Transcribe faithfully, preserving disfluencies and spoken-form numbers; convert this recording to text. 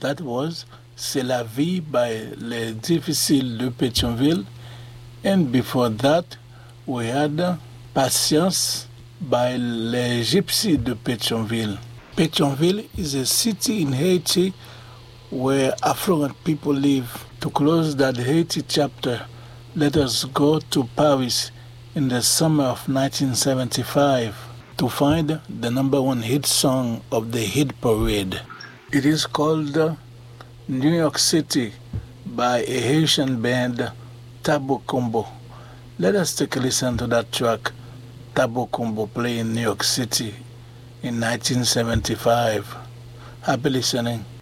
that was C'est la vie by Les Difficiles de Pétionville. And before that, we had Patience by Les Gypsies de Pétionville. Pétionville is a city in Haiti where affluent people live. To close that Haiti chapter, let us go to Paris in the summer of nineteen seventy-five to find the number one hit song of the hit parade. It is called New York City by a Haitian band, Tabo Combo. Let us take a listen to that track, Tabo Combo, playing in New York City in nineteen seventy-five. Happy listening.